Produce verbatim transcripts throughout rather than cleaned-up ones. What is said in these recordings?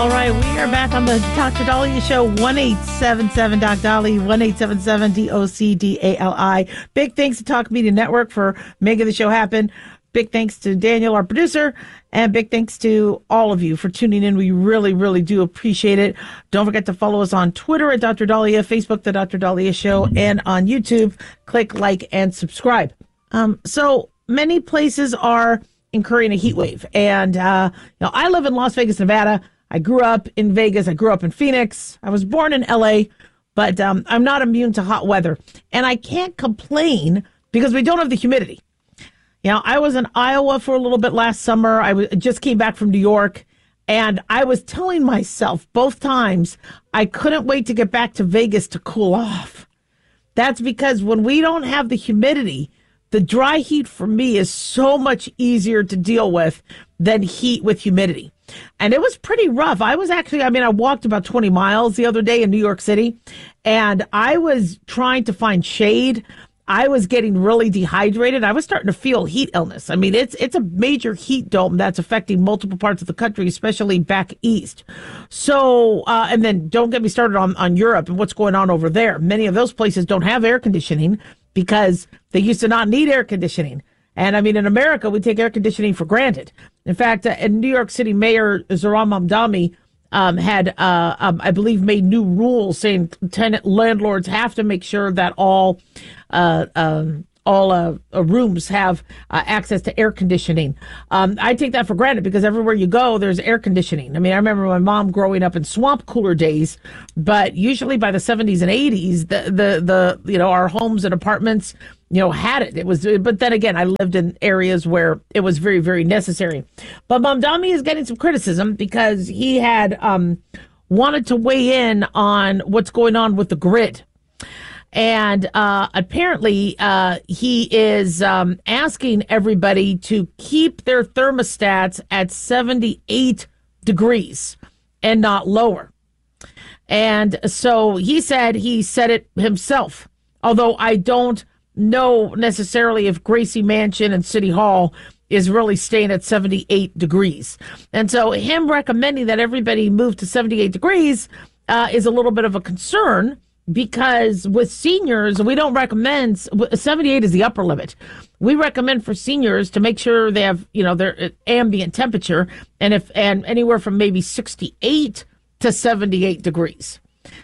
All right, we are back on the Doctor Dahlia Show, one eight seven seven Doc Dolly, one eight seven seven D O C D A L I. Big thanks to Talk Media Network for making the show happen. Big thanks to Daniel, our producer, and big thanks to all of you for tuning in. We really, really do appreciate it. Don't forget to follow us on Twitter at Doctor Dahlia, Facebook, The Doctor Dahlia Show, and on YouTube. Click like and subscribe. Um, so many places are incurring a heat wave, and uh, you know, I live in Las Vegas, Nevada. I grew up in Vegas. I grew up in Phoenix. I was born in L A, but um, I'm not immune to hot weather. And I can't complain because we don't have the humidity. You know, I was in Iowa for a little bit last summer. I was, just came back from New York, and I was telling myself both times I couldn't wait to get back to Vegas to cool off. That's because when we don't have the humidity, the dry heat for me is so much easier to deal with than heat with humidity. And it was pretty rough. I was actually, I mean, I walked about twenty miles the other day in New York City, and I was trying to find shade. I was getting really dehydrated. I was starting to feel heat illness. I mean, it's it's a major heat dome that's affecting multiple parts of the country, especially back east. So, uh, and then don't get me started on, on Europe and what's going on over there. Many of those places don't have air conditioning because they used to not need air conditioning. And I mean, in America, we take air conditioning for granted. In fact, uh, in New York City, Mayor Zohran Mamdani um, had, uh, um, I believe, made new rules saying tenant landlords have to make sure that all uh, um, all uh, uh, rooms have uh, access to air conditioning. Um, I take that for granted because everywhere you go, there's air conditioning. I mean, I remember my mom growing up in swamp cooler days, but usually by the seventies and eighties, the the the you know our homes and apartments, you know, had it. It was, but then again, I lived in areas where it was very, very necessary. But Mamdani is getting some criticism because he had um, wanted to weigh in on what's going on with the grid. And uh, apparently uh, he is um, asking everybody to keep their thermostats at seventy-eight degrees and not lower. And so he said he said it himself, although I don't know necessarily if Gracie Mansion and City Hall is really staying at seventy-eight degrees. And so him recommending that everybody move to seventy-eight degrees uh, is a little bit of a concern because with seniors, we don't recommend, seventy-eight is the upper limit. We recommend for seniors to make sure they have, you know, their ambient temperature and if and anywhere from maybe sixty-eight to seventy-eight degrees.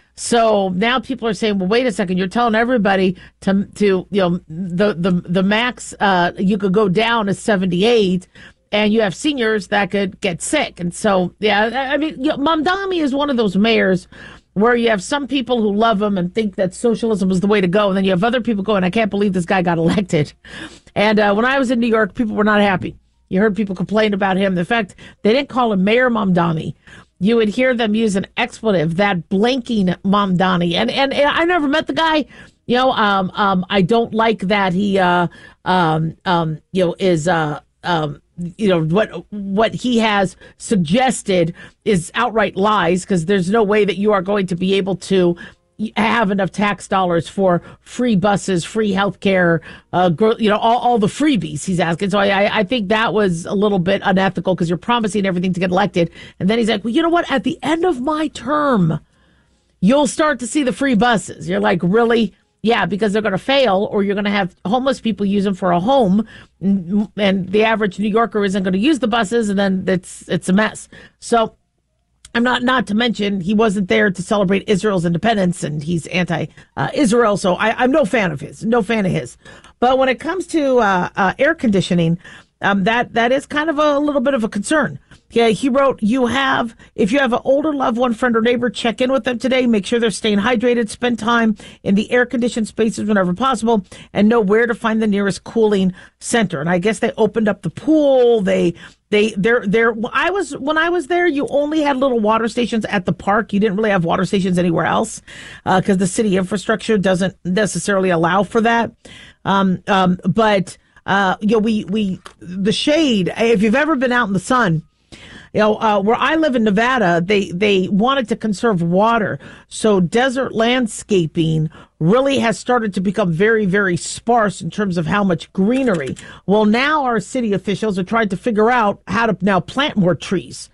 So now people are saying, well, wait a second, you're telling everybody to, to you know, the, the, the max uh, you could go down is seventy-eight, and you have seniors that could get sick. And so, yeah, I mean, you know, Mamdani is one of those mayors where you have some people who love him and think that socialism is the way to go. And then you have other people going, I can't believe this guy got elected. And uh, when I was in New York, people were not happy. You heard people complain about him. The fact they didn't call him Mayor Mamdani. You would hear them use an expletive, that blanking Mamdani. And, and and I never met the guy. You know, um, um, I don't like that he, uh, um, um, you know, is, uh, um, you know, what what he has suggested is outright lies, because there's no way that you are going to be able to have enough tax dollars for free buses, free health care, uh, you know, all, all the freebies he's asking. So I, I think that was a little bit unethical because you're promising everything to get elected. And then he's like, well, you know what? At the end of my term, you'll start to see the free buses. You're like, really? Yeah, because they're going to fail, or you're going to have homeless people use them for a home, and, and the average New Yorker isn't going to use the buses, and then it's it's a mess. So I'm not, not to mention, he wasn't there to celebrate Israel's independence, and he's anti-Israel, uh, so I, I'm no fan of his, no fan of his. But when it comes to uh, uh, air conditioning, um, that that is kind of a little bit of a concern. Yeah, he wrote, you have, if you have an older loved one, friend, or neighbor, check in with them today. Make sure they're staying hydrated. Spend time in the air-conditioned spaces whenever possible, and know where to find the nearest cooling center. And I guess they opened up the pool. They, they, they're, they're, I was, when I was there, you only had little water stations at the park. You didn't really have water stations anywhere else, uh, because the city infrastructure doesn't necessarily allow for that. Um, um, but, uh, you know, we, we, the shade, if you've ever been out in the sun, you know, uh, where I live in Nevada, they, they wanted to conserve water. So desert landscaping really has started to become very, very sparse in terms of how much greenery. Well, now our city officials are trying to figure out how to now plant more trees,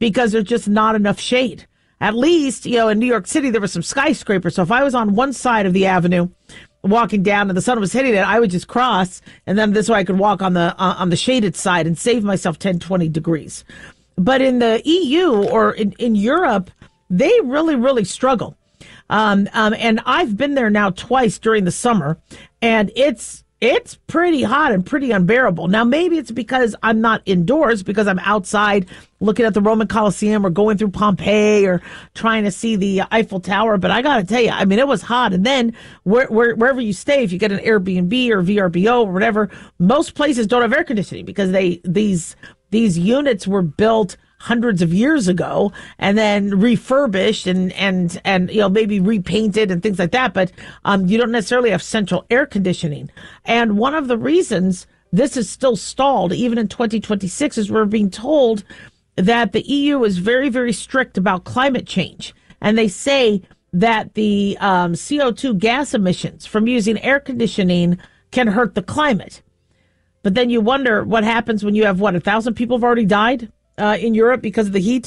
because there's just not enough shade. At least, you know, in New York City, there were some skyscrapers. So if I was on one side of the avenue walking down and the sun was hitting it, I would just cross. And then this way I could walk on the uh, on the shaded side and save myself ten, twenty degrees. But in the E U or in, in Europe, they really, really struggle. Um, um, and I've been there now twice during the summer, and it's it's pretty hot and pretty unbearable. Now, maybe it's because I'm not indoors, because I'm outside looking at the Roman Colosseum or going through Pompeii or trying to see the Eiffel Tower. But I got to tell you, I mean, it was hot. And then where, where, wherever you stay, if you get an Airbnb or V R B O or whatever, most places don't have air conditioning because they these these units were built hundreds of years ago and then refurbished and, and, and, you know, maybe repainted and things like that. But, um, you don't necessarily have central air conditioning. And one of the reasons this is still stalled, even in twenty twenty-six, is we're being told that the E U is very, very strict about climate change. And they say that the, um, C O two gas emissions from using air conditioning can hurt the climate. But then you wonder what happens when you have, what, a thousand people have already died? Uh, in Europe because of the heat.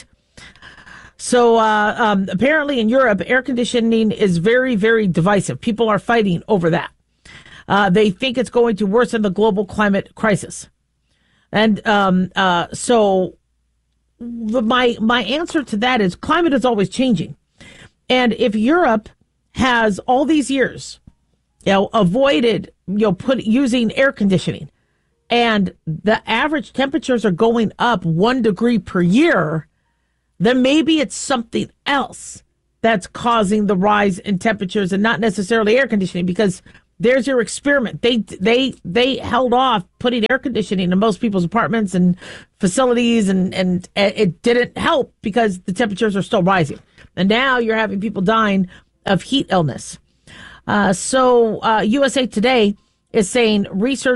So uh, um, apparently in Europe, air conditioning is very, very divisive. People are fighting over that. Uh, they think it's going to worsen the global climate crisis. And um, uh, so the, my my answer to that is climate is always changing. And if Europe has all these years, you know, avoided, you know, put using air conditioning, and the average temperatures are going up one degree per year, then maybe it's something else that's causing the rise in temperatures and not necessarily air conditioning, because there's your experiment. They they they held off putting air conditioning in most people's apartments and facilities, and, and it didn't help because the temperatures are still rising. And now you're having people dying of heat illness. Uh, so uh, U S A Today is saying research